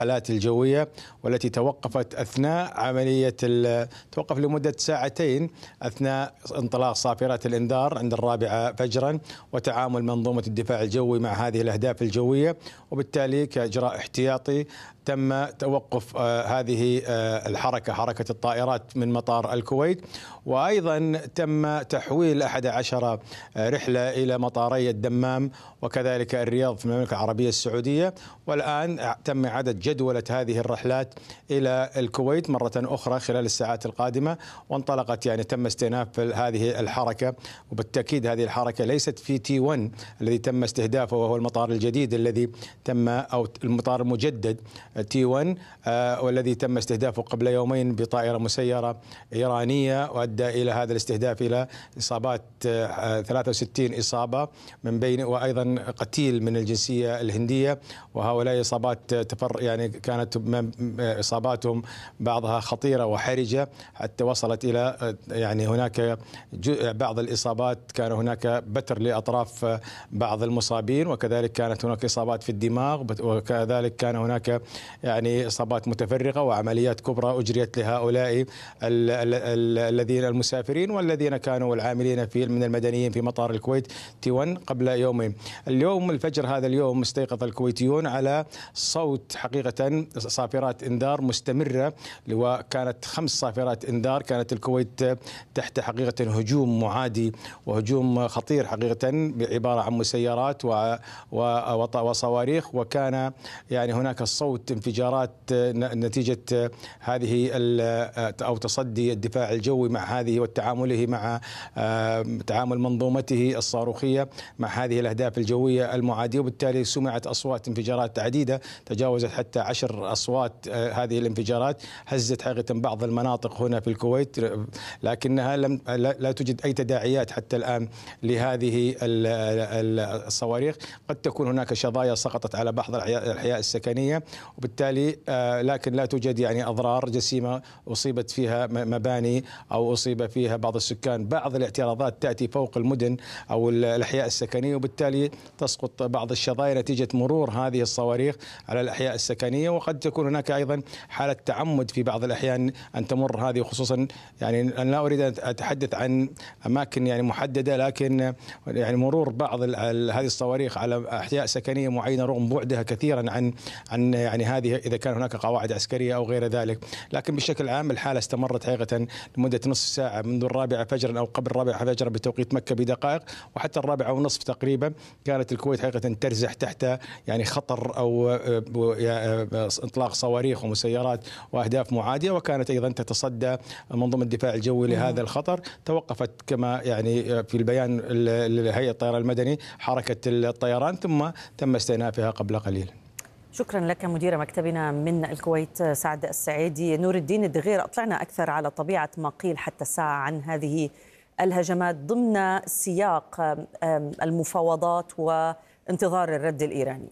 الحالات الجوية والتي توقفت أثناء توقف لمدة ساعتين أثناء انطلاق صافرات الإنذار عند 4 فجرا وتعامل منظومة الدفاع الجوي مع هذه الأهداف الجوية، وبالتالي كإجراء احتياطي تم توقف هذه الحركة، حركة الطائرات من مطار الكويت، وأيضا تم تحويل 11 رحلة إلى مطاري الدمام وكذلك الرياض في المملكة العربية السعودية، والآن تم إعادة جدولة هذه الرحلات إلى الكويت مرة أخرى خلال الساعات القادمة، وانطلقت تم استئناف هذه الحركة. وبالتأكيد هذه الحركة ليست في T1 الذي تم استهدافه وهو المطار الجديد الذي تم، أو المطار المجدد T1 والذي تم استهدافه قبل يومين بطائرة مسيرة إيرانية، وأدى إلى هذا الاستهداف إلى إصابات 63 إصابة من بين، وأيضا قتيل من الجنسية الهندية، وهؤلاء إصابات كانت إصاباتهم بعضها خطيرة وحرجة حتى وصلت إلى هناك بعض الإصابات كان هناك بتر لأطراف بعض المصابين، وكذلك كانت هناك إصابات في الدماغ، وكذلك كان هناك إصابات متفرقة وعمليات كبرى أجريت لهؤلاء الذين المسافرين والذين كانوا العاملين من المدنيين في مطار الكويت T1 قبل يومين. اليوم الفجر هذا اليوم استيقظ الكويتيون على صوت حقيقة صافرات إنذار مستمرة، وكانت 5 صافرات إنذار. كانت الكويت تحت حقيقة هجوم معادي وهجوم خطير حقيقة عبارة عن مسيرات وصواريخ، وكان هناك صوت انفجارات نتيجة هذه أو تصدي الدفاع الجوي مع هذه وتعامله مع تعامل منظومته الصاروخية مع هذه الأهداف الجوية المعادية، وبالتالي سمعت أصوات انفجارات عديدة تجاوزت حتى 10 أصوات. هذه الانفجارات هزت حقيقة بعض المناطق هنا في الكويت، لكنها لا توجد أي تداعيات حتى الآن لهذه الصواريخ. قد تكون هناك شظايا سقطت على بعض الأحياء السكنية، وبالتالي لكن لا توجد أضرار جسيمة أصيبت فيها مباني أو أصيب فيها بعض السكان. بعض الاعتراضات تأتي فوق المدن أو الأحياء السكنية، وبالتالي تسقط بعض الشظايا نتيجة مرور هذه الصواريخ على الأحياء السكنية. وقد تكون هناك أيضا حالة تعمد في بعض الأحيان أن تمر هذه، خصوصا أنا لا أريد أن أتحدث عن أماكن محددة، لكن مرور بعض هذه الصواريخ على أحياء سكنية معينة رغم بعدها كثيرا عن هذه إذا كان هناك قواعد عسكرية أو غير ذلك. لكن بشكل عام الحالة استمرت حقيقة لمدة نصف ساعة منذ 4 فجرا أو قبل 4 فجرا بتوقيت مكة بدقائق، وحتى 4:30 تقريبا كانت الكويت حقيقة ترزح تحت خطر أو إطلاق صواريخ ومسيرات وأهداف معادية، وكانت أيضا تتصدى منظومة الدفاع الجوي لهذا الخطر. توقفت كما في البيان لهيئة الطيران المدني حركة الطيران، ثم تم استئنافها قبل قليل. شكرا لك مدير مكتبنا من الكويت سعد السعيدي. نور الدين الدغير، أطلعنا أكثر على طبيعة ما قيل حتى الساعة عن هذه الهجمات ضمن سياق المفاوضات وانتظار الرد الإيراني.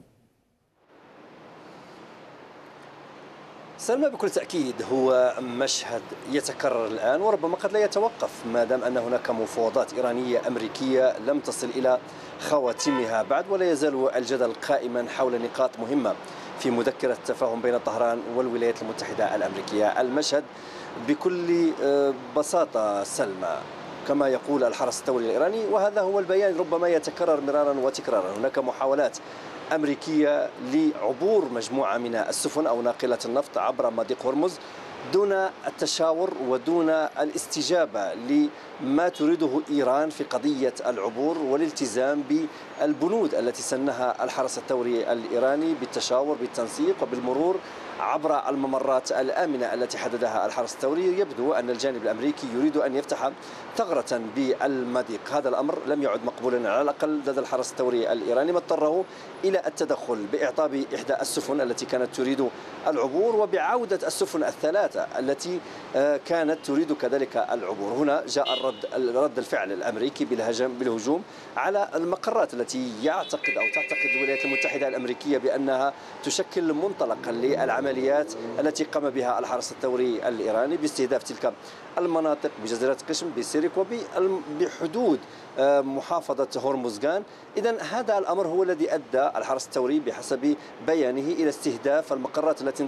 سلمى، بكل تأكيد هو مشهد يتكرر الآن وربما قد لا يتوقف ما دام أن هناك مفاوضات إيرانية أمريكية لم تصل إلى خواتمها بعد، ولا يزال الجدل قائما حول نقاط مهمة في مذكرة التفاهم بين طهران والولايات المتحدة الأمريكية. المشهد بكل بساطة سلمى كما يقول الحرس الثوري الإيراني، وهذا هو البيان ربما يتكرر مرارا وتكرارا. هناك محاولات أمريكية لعبور مجموعة من السفن أو ناقلات النفط عبر مضيق هرمز دون التشاور ودون الاستجابة لما تريده إيران في قضية العبور والالتزام بالبنود التي سنها الحرس الثوري الإيراني بالتشاور بالتنسيق وبالمرور عبر الممرات الآمنة التي حددها الحرس الثوري. يبدو أن الجانب الأمريكي يريد أن يفتح ثغرة بالمضيق. هذا الأمر لم يعد مقبولا على الأقل لدى الحرس الثوري الإيراني، ما اضطره إلى التدخل بإعطاب إحدى السفن التي كانت تريد العبور وبعودة السفن ال3 المقرات التي كانت تريد كذلك العبور. هنا جاء رد الفعل الأمريكي بالهجوم على المقرات التي تعتقد الولايات المتحدة الأمريكية بأنها تشكل منطلقا للعمليات التي قام بها الحرس الثوري الإيراني باستهداف تلك المناطق بجزيرة قشم بسيرك وبحدود محافظة هرمزغان. إذن هذا الأمر هو الذي أدى الحرس الثوري بحسب بيانه إلى استهداف المقرات التي